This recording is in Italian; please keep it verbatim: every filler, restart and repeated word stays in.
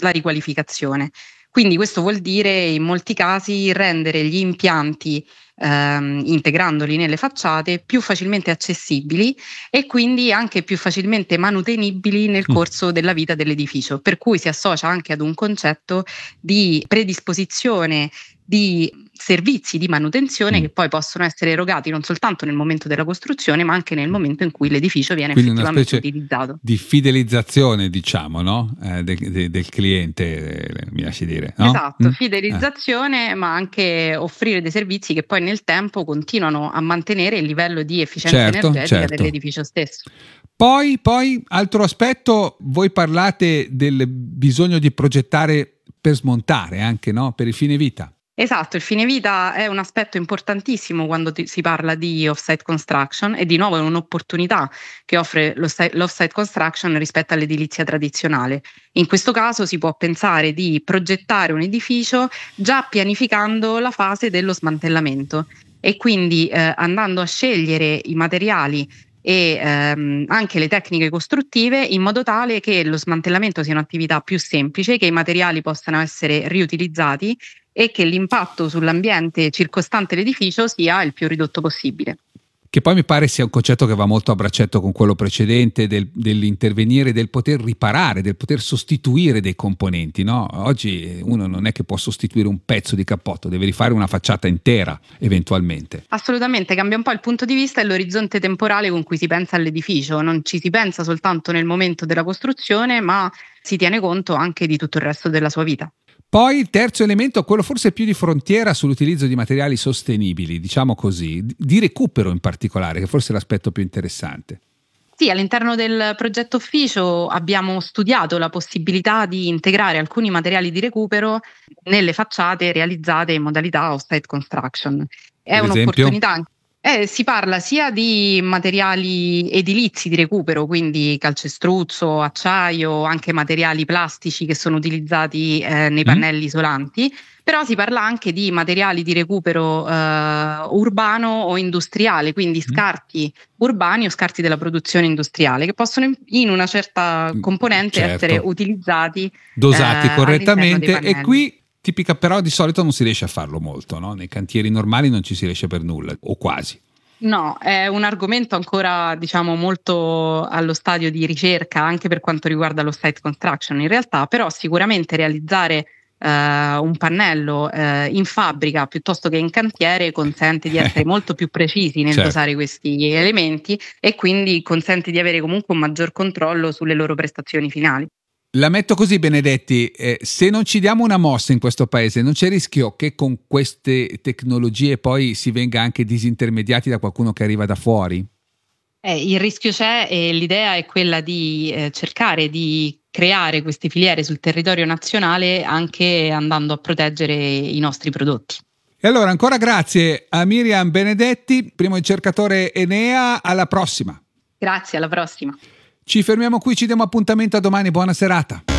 la riqualificazione. Quindi questo vuol dire in molti casi rendere gli impianti, ehm, integrandoli nelle facciate, più facilmente accessibili e quindi anche più facilmente manutenibili nel corso della vita dell'edificio, per cui si associa anche ad un concetto di predisposizione di servizi di manutenzione Mm. che poi possono essere erogati non soltanto nel momento della costruzione, ma anche nel momento in cui l'edificio viene Quindi una effettivamente specie utilizzato. di fidelizzazione, diciamo, no? Eh, de- de- del cliente, eh, mi lasci dire, no? Esatto, Mm? fidelizzazione, Eh. ma anche offrire dei servizi che poi nel tempo continuano a mantenere il livello di efficienza Certo, energetica certo. dell'edificio stesso. Poi, poi, altro aspetto, voi parlate del bisogno di progettare per smontare anche, no? Per il fine vita. Esatto, il fine vita è un aspetto importantissimo quando ti- si parla di off-site construction e di nuovo è un'opportunità che offre lo sti- l'off-site construction rispetto all'edilizia tradizionale. In questo caso si può pensare di progettare un edificio già pianificando la fase dello smantellamento e quindi eh, andando a scegliere i materiali e ehm, anche le tecniche costruttive in modo tale che lo smantellamento sia un'attività più semplice, che i materiali possano essere riutilizzati e che l'impatto sull'ambiente circostante l'edificio sia il più ridotto possibile. Che poi mi pare sia un concetto che va molto a braccetto con quello precedente del, dell'intervenire, del poter riparare, del poter sostituire dei componenti, no? Oggi uno non è che può sostituire un pezzo di cappotto, deve rifare una facciata intera eventualmente. Assolutamente, cambia un po' il punto di vista e l'orizzonte temporale con cui si pensa all'edificio. Non ci si pensa soltanto nel momento della costruzione, ma si tiene conto anche di tutto il resto della sua vita. Poi il terzo elemento, quello forse più di frontiera sull'utilizzo di materiali sostenibili, diciamo così, di recupero in particolare, che forse è l'aspetto più interessante. Sì, all'interno del progetto ufficio abbiamo studiato la possibilità di integrare alcuni materiali di recupero nelle facciate realizzate in modalità off-site construction. È Per esempio? un'opportunità. Eh, si parla sia di materiali edilizi di recupero, quindi calcestruzzo, acciaio, anche materiali plastici che sono utilizzati eh, nei Mm? pannelli isolanti, però si parla anche di materiali di recupero eh, urbano o industriale, quindi Mm? scarti urbani o scarti della produzione industriale, che possono in- in una certa componente Certo. essere utilizzati Dosati eh, all'interno dei correttamente, e pannelli. qui tipica, però di solito non si riesce a farlo molto, no? Nei cantieri normali non ci si riesce per nulla, o quasi. No, è un argomento ancora, diciamo, molto allo stadio di ricerca anche per quanto riguarda lo site construction in realtà, però sicuramente realizzare eh, un pannello eh, in fabbrica piuttosto che in cantiere consente di essere molto più precisi nel Certo. dosare questi elementi e quindi consente di avere comunque un maggior controllo sulle loro prestazioni finali. La metto così, Benedetti, eh, se non ci diamo una mossa in questo paese, non c'è rischio che con queste tecnologie poi si venga anche disintermediati da qualcuno che arriva da fuori? Eh, il rischio c'è e l'idea è quella di eh, cercare di creare queste filiere sul territorio nazionale anche andando a proteggere i nostri prodotti. E allora ancora grazie a Miriam Benedetti, primo ricercatore Enea, alla prossima. Grazie, alla prossima. Ci fermiamo qui, ci diamo appuntamento a domani, buona serata.